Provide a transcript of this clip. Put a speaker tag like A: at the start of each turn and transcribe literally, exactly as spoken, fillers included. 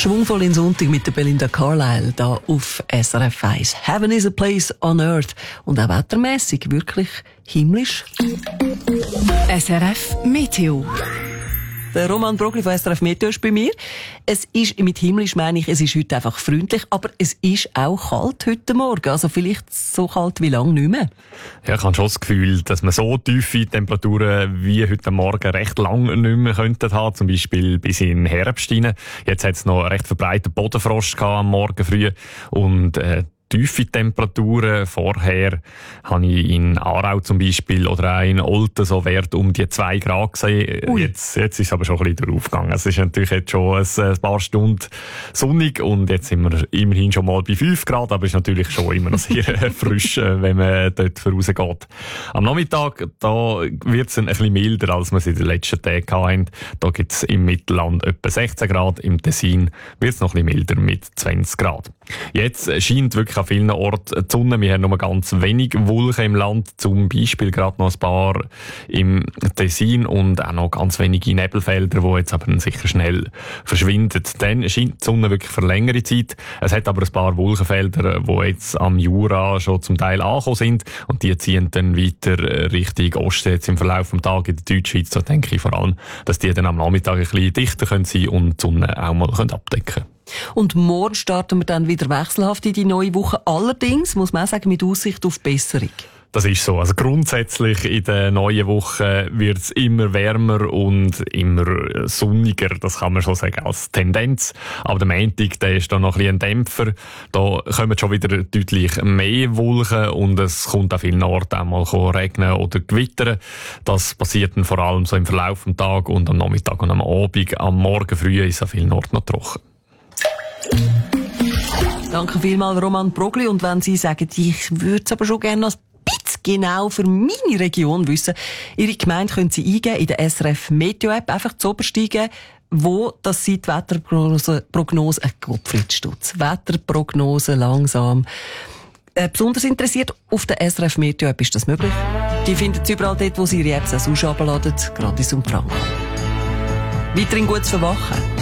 A: Schwungvoll in Sonntag mit der Belinda Carlisle da auf S R F eins. Heaven is a place on earth. Und auch wettermässig wirklich himmlisch.
B: S R F Meteo.
A: Der Roman Brogli von S R F Meteo ist bei mir. Es ist, mit himmlisch meine ich, es ist heute einfach freundlich, aber es ist auch kalt heute Morgen. Also vielleicht so kalt wie lange nicht mehr.
C: Ja, ich habe schon das Gefühl, dass man so tiefe Temperaturen wie heute Morgen recht lange nicht mehr könnten haben. Zum Beispiel bis in den Herbst rein. Jetzt hat es noch recht verbreiteten Bodenfrost gehabt am Morgen früh. Und, äh, tiefe Temperaturen. Vorher habe ich in Aarau zum Beispiel oder auch in Olten so Wert um die zwei Grad gesehen. Jetzt, jetzt ist es aber schon ein bisschen draufgegangen. Es ist natürlich jetzt schon ein paar Stunden sonnig und jetzt sind wir immerhin schon mal bei fünf Grad, aber es ist natürlich schon immer noch sehr frisch, wenn man dort rausgeht. Am Nachmittag, da wird es ein bisschen milder, als wir es in den letzten Tagen hatten. Da gibt es im Mittelland etwa sechzehn Grad, im Tessin wird es noch ein bisschen milder mit zwanzig Grad. Jetzt scheint wirklich an vielen Orten die Sonne. Wir haben nur ganz wenig Wolken im Land, zum Beispiel gerade noch ein paar im Tessin und auch noch ganz wenige Nebelfelder, die jetzt aber sicher schnell verschwinden. Dann scheint die Sonne wirklich für längere Zeit. Es hat aber ein paar Wolkenfelder, die jetzt am Jura schon zum Teil angekommen sind und die ziehen dann weiter Richtung Osten jetzt im Verlauf des Tages in der Deutschschweiz. Da denke ich vor allem, dass die dann am Nachmittag ein bisschen dichter sein können und die Sonne auch mal abdecken können.
A: Und morgen starten wir dann wieder wechselhaft in die neue Woche. Allerdings, muss man auch sagen, mit Aussicht auf Besserung.
C: Das ist so. Also grundsätzlich in der neuen Woche wird es immer wärmer und immer sonniger. Das kann man schon sagen als Tendenz. Aber der Montag, der ist dann noch ein bisschen ein Dämpfer. Da kommen schon wieder deutlich mehr Wolken und es kommt an vielen Orten auch mal regnen oder gewittern. Das passiert dann vor allem so im Verlauf des Tages und am Nachmittag und am Abend. Am Morgen früh ist es an vielen Orten noch trocken.
A: Danke vielmals, Roman Brogli. Und wenn Sie sagen, ich würde es aber schon gerne noch ein bisschen genau für meine Region wissen, Ihre Gemeinde können Sie eingeben in der S R F Meteo App, einfach zu oberst eingeben, wo das Sie die Wetterprognose, Prognose, äh, Gottfriedstutz, Wetterprognose langsam äh, besonders interessiert. Auf der S R F Meteo App ist das möglich. Die finden Sie überall dort, wo Sie Ihre Apps auch sonst herunterladen, gratis und frank. Weiterhin gutes Verwachen.